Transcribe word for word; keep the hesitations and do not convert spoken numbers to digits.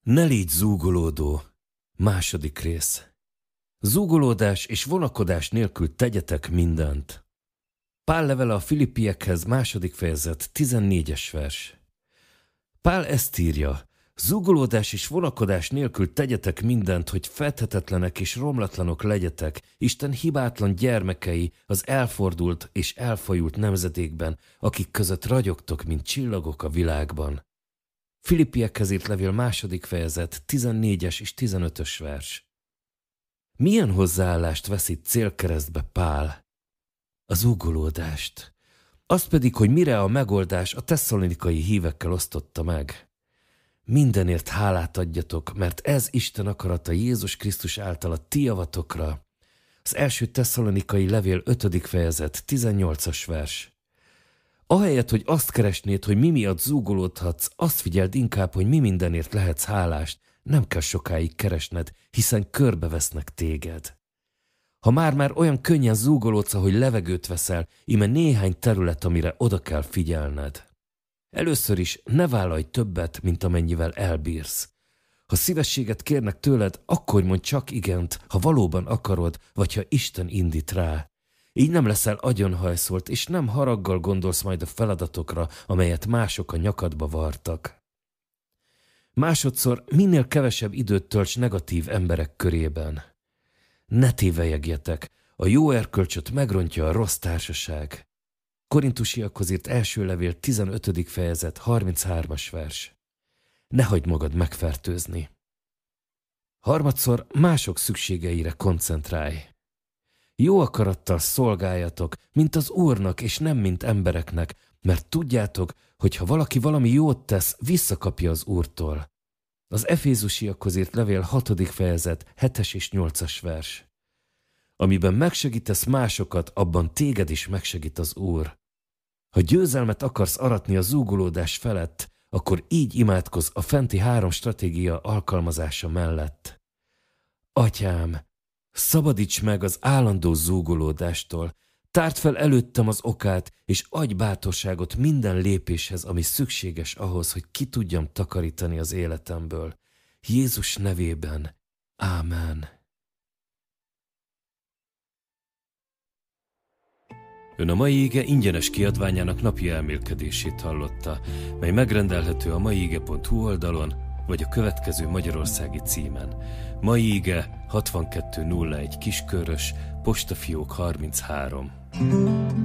Ne légy zúgolódó. Második rész. Zúgolódás és vonakodás nélkül tegyetek mindent. Pál levele a Filippiekhez, második fejezet, tizennégyes vers. Pál ezt írja: zúgolódás és vonakodás nélkül tegyetek mindent, hogy fedhetetlenek és romlatlanok legyetek, Isten hibátlan gyermekei az elfordult és elfajult nemzedékben, akik között ragyogtok, mint csillagok a világban. Filippiekhez írt levél második fejezet, tizennégyes és tizenötös vers. Milyen hozzáállást vesz itt célkeresztbe Pál? Az zúgolódást. Azt pedig, hogy mire a megoldás a tesszalonikai hívekkel osztotta meg. Mindenért hálát adjatok, mert ez Isten akarata Jézus Krisztus által a ti javatokra. Az első tesszalonikai levél ötödik fejezet, tizennyolcas vers. Ahelyett, hogy azt keresnéd, hogy mi miatt zúgolódhatsz, azt figyeld inkább, hogy mi mindenért lehetsz hálást. Nem kell sokáig keresned, hiszen körbevesznek téged. Ha már-már olyan könnyen zúgolódsz, ahogy levegőt veszel, íme néhány terület, amire oda kell figyelned. Először is ne vállalj többet, mint amennyivel elbírsz. Ha szívességet kérnek tőled, akkor mondj csak igent, ha valóban akarod, vagy ha Isten indít rá. Így nem leszel agyonhajszolt, és nem haraggal gondolsz majd a feladatokra, amelyet mások a nyakadba vartak. Másodszor minél kevesebb időt tölts negatív emberek körében. Ne tévelyegjetek, a jó erkölcsöt megrontja a rossz társaság. Korintusiakhoz írt első levél tizenötödik fejezet, harminchármas vers. Ne hagyd magad megfertőzni. Harmadszor mások szükségeire koncentrálj. Jó akarattal szolgáljatok, mint az Úrnak és nem mint embereknek, mert tudjátok, hogy ha valaki valami jót tesz, visszakapja az Úrtól. Az Efézusiakhoz írt levél hatodik fejezet, hetes és nyolcas vers. Amiben megsegítesz másokat, abban téged is megsegít az Úr. Ha győzelmet akarsz aratni a zúgolódás felett, akkor így imádkozz a fenti három stratégia alkalmazása mellett. Atyám, szabadíts meg az állandó zúgolódástól, tárd fel előttem az okát, és adj bátorságot minden lépéshez, ami szükséges ahhoz, hogy ki tudjam takarítani az életemből. Jézus nevében. Ámen. Ön a mai ége ingyenes kiadványának napi elmélkedését hallotta, mely megrendelhető a maiige pont hu oldalon, vagy a következő magyarországi címen. Mai ége hatvankettő nulla egy Kiskörös, postafiók harminchárom.